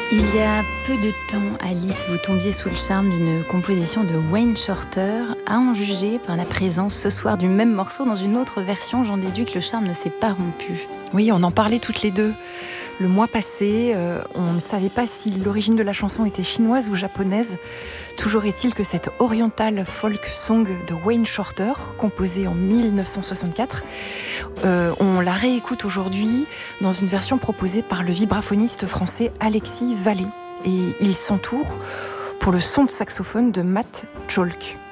Il y a peu de temps, Alice, vous tombiez sous le charme d'une composition de Wayne Shorter. À en juger par la présence ce soir du même morceau dans une autre version, j'en déduis que le charme ne s'est pas rompu. Oui, on en parlait toutes les deux. Le mois passé, on ne savait pas si l'origine de la chanson était chinoise ou japonaise. Toujours est-il que cette oriental folk song de Wayne Shorter, composée en 1964, on la réécoute aujourd'hui dans une version proposée par le vibraphoniste français Alexis Vallée. Et il s'entoure pour le son de saxophone de Matt Chalk.